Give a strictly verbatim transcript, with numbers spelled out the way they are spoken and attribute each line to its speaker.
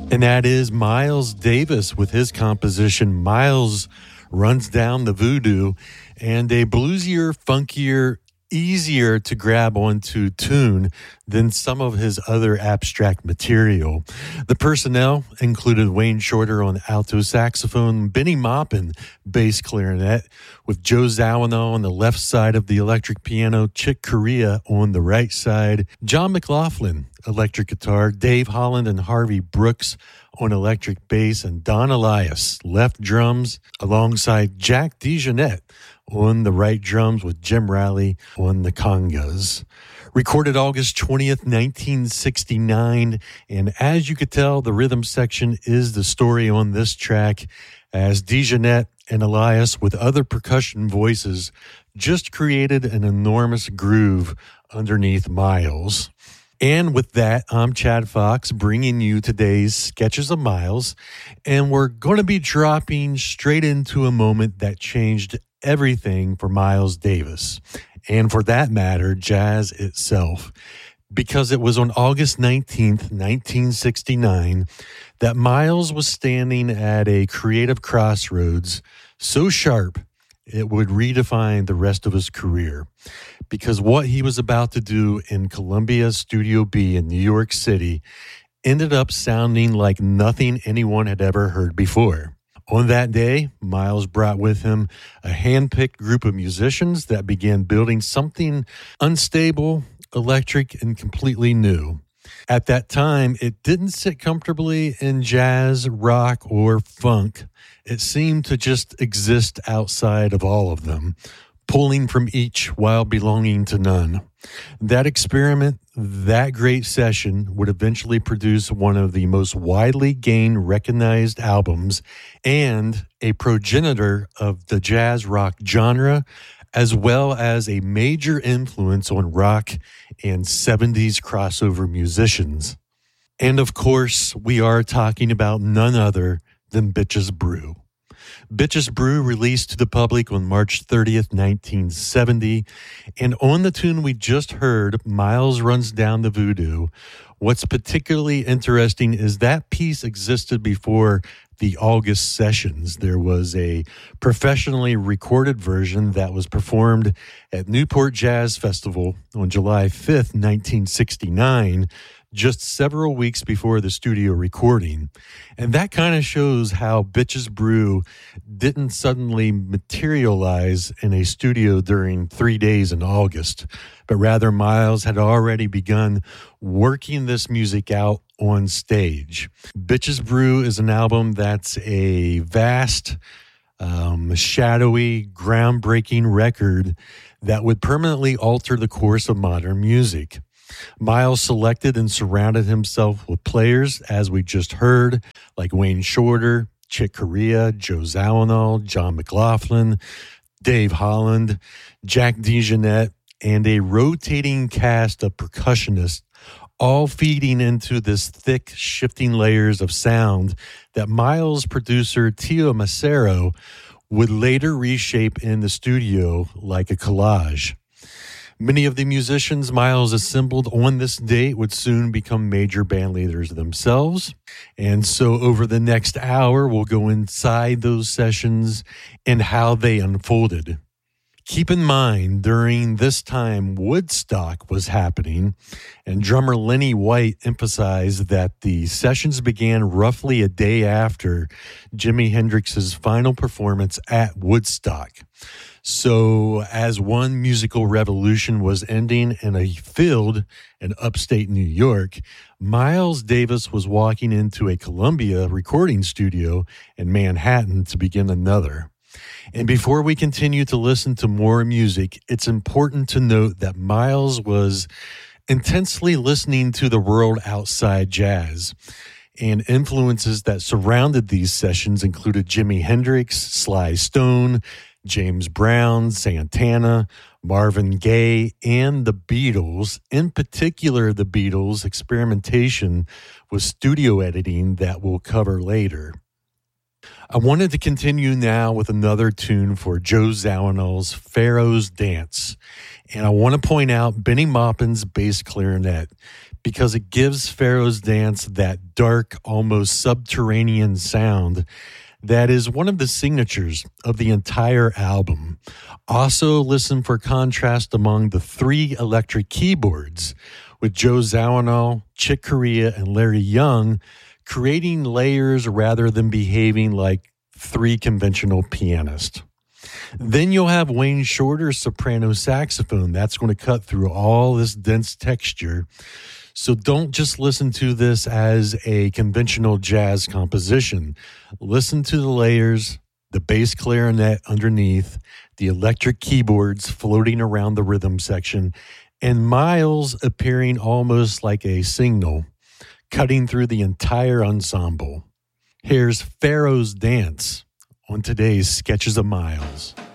Speaker 1: And that is Miles Davis with his composition, Miles Runs Down the Voodoo, and a bluesier, funkier, easier to grab onto tune than some of his other abstract material. The personnel included Wayne Shorter on alto saxophone, Benny Maupin bass clarinet, with Joe Zawinul on the left side of the electric piano, Chick Corea on the right side, John McLaughlin electric guitar, Dave Holland and Harvey Brooks on electric bass, and Don Elias left drums alongside Jack DeJohnette on the right drums with Jim Rowley on the congas. Recorded August twentieth, nineteen sixty-nine, and as you could tell, the rhythm section is the story on this track, as DeJohnette and Elias, with other percussion voices, just created an enormous groove underneath Miles. And with that, I'm Chad Fox, bringing you today's Sketches of Miles, and we're going to be dropping straight into a moment that changed everything for Miles Davis, and for that matter, jazz itself, because it was on August nineteenth, nineteen sixty-nine, that Miles was standing at a creative crossroads so sharp it would redefine the rest of his career, because what he was about to do in Columbia Studio B in New York City ended up sounding like nothing anyone had ever heard before. On that day, Miles brought with him a hand-picked group of musicians that began building something unstable, electric, and completely new. At that time, it didn't sit comfortably in jazz, rock, or funk. It seemed to just exist outside of all of them, pulling from each while belonging to none. That experiment, that great session, would eventually produce one of the most widely gained recognized albums and a progenitor of the jazz rock genre, as well as a major influence on rock and seventies crossover musicians. And of course, we are talking about none other than Bitches Brew. Bitches Brew released to the public on March thirtieth, nineteen seventy, and on the tune we just heard, Miles Runs Down the Voodoo, what's particularly interesting is that piece existed before the August sessions. There was a professionally recorded version that was performed at Newport Jazz Festival on July fifth, nineteen sixty-nine, just several weeks before the studio recording. And that kind of shows how Bitches Brew didn't suddenly materialize in a studio during three days in August, but rather Miles had already begun working this music out on stage. Bitches Brew is an album that's a vast, um, shadowy, groundbreaking record that would permanently alter the course of modern music. Miles selected and surrounded himself with players, as we just heard, like Wayne Shorter, Chick Corea, Joe Zawinul, John McLaughlin, Dave Holland, Jack DeJohnette, and a rotating cast of percussionists, all feeding into this thick, shifting layers of sound that Miles' producer Teo Macero would later reshape in the studio like a collage. Many of the musicians Miles assembled on this date would soon become major band leaders themselves. And so over the next hour, we'll go inside those sessions and how they unfolded. Keep in mind, during this time, Woodstock was happening, and drummer Lenny White emphasized that the sessions began roughly a day after Jimi Hendrix's final performance at Woodstock. So as one musical revolution was ending in a field in upstate New York, Miles Davis was walking into a Columbia recording studio in Manhattan to begin another. And before we continue to listen to more music, it's important to note that Miles was intensely listening to the world outside jazz, and influences that surrounded these sessions included Jimi Hendrix, Sly Stone, James Brown, Santana, Marvin Gaye, and the Beatles. In particular, the Beatles' experimentation with studio editing that we'll cover later. I wanted to continue now with another tune for Joe Zawinul's Pharaoh's Dance. And I want to point out Benny Maupin's bass clarinet because it gives Pharaoh's Dance that dark, almost subterranean sound that is one of the signatures of the entire album. Also, listen for contrast among the three electric keyboards, with Joe Zawinul, Chick Corea, and Larry Young creating layers rather than behaving like three conventional pianists. Then you'll have Wayne Shorter's soprano saxophone. That's going to cut through all this dense texture. So don't just listen to this as a conventional jazz composition. Listen to the layers, the bass clarinet underneath, the electric keyboards floating around the rhythm section, and Miles appearing almost like a signal, cutting through the entire ensemble. Here's Pharaoh's Dance on today's Sketches of Miles.